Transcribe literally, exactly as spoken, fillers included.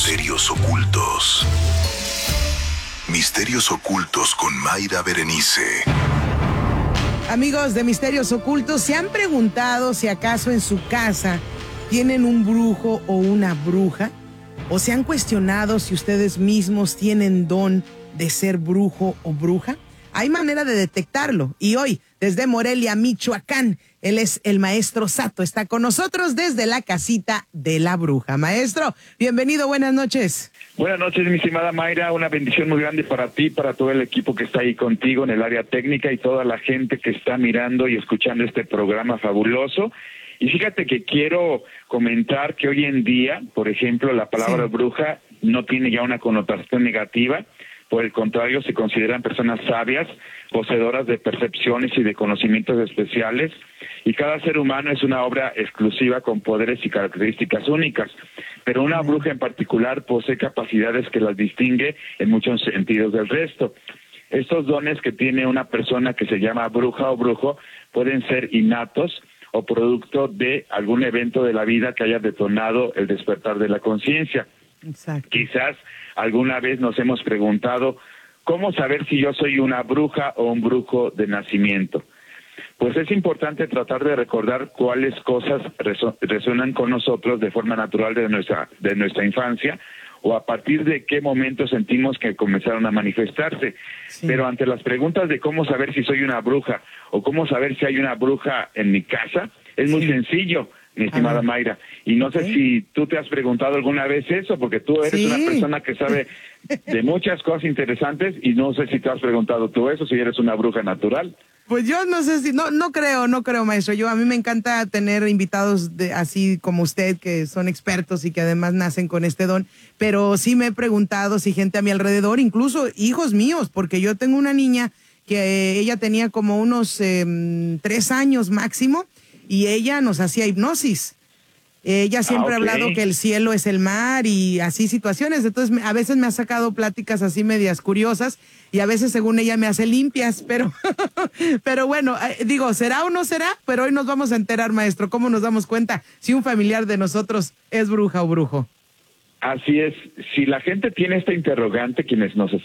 Misterios ocultos. Misterios ocultos con Mayra Berenice. Amigos de Misterios Ocultos, ¿se han preguntado si acaso en su casa tienen un brujo o una bruja? ¿O se han cuestionado si ustedes mismos tienen don de ser brujo o bruja? Hay manera de detectarlo. Y hoy, desde Morelia, Michoacán, él es el maestro Sato. Está con nosotros desde la casita de la bruja. Maestro, bienvenido, buenas noches. Buenas noches, mi estimada Mayra. Una bendición muy grande para ti, para todo el equipo que está ahí contigo en el área técnica y toda la gente que está mirando y escuchando este programa fabuloso. Y fíjate que quiero comentar que hoy en día, por ejemplo, la palabra sí. bruja no tiene ya una connotación negativa. Por el contrario, se consideran personas sabias, poseedoras de percepciones y de conocimientos especiales, y cada ser humano es una obra exclusiva con poderes y características únicas, pero una bruja en particular posee capacidades que las distingue en muchos sentidos del resto. Estos dones que tiene una persona que se llama bruja o brujo pueden ser innatos o producto de algún evento de la vida que haya detonado el despertar de la conciencia. Exacto. Quizás alguna vez nos hemos preguntado, ¿cómo saber si yo soy una bruja o un brujo de nacimiento? Pues es importante tratar de recordar cuáles cosas reso- resuenan con nosotros de forma natural de nuestra, de nuestra infancia, o a partir de qué momento sentimos que comenzaron a manifestarse. Sí. Pero ante las preguntas de cómo saber si soy una bruja o cómo saber si hay una bruja en mi casa, es muy sí. sencillo, mi estimada Mayra. Y no okay. sé si tú te has preguntado alguna vez eso, porque tú eres sí. una persona que sabe de muchas cosas interesantes y no sé si te has preguntado tú eso, si eres una bruja natural. Pues yo no sé si, no no creo, no creo, maestro. Yo a mí me encanta tener invitados de así como usted, que son expertos y que además nacen con este don, pero sí me he preguntado si gente a mi alrededor, incluso hijos míos, porque yo tengo una niña que eh, ella tenía como unos eh, tres años máximo y ella nos hacía hipnosis. Ella siempre ah, okay. ha hablado que el cielo es el mar y así situaciones, entonces a veces me ha sacado pláticas así medias curiosas y a veces según ella me hace limpias, pero pero bueno, digo, ¿será o no será? Pero hoy nos vamos a enterar, maestro, ¿cómo nos damos cuenta si un familiar de nosotros es bruja o brujo? Así es, si la gente tiene esta interrogante, quienes nos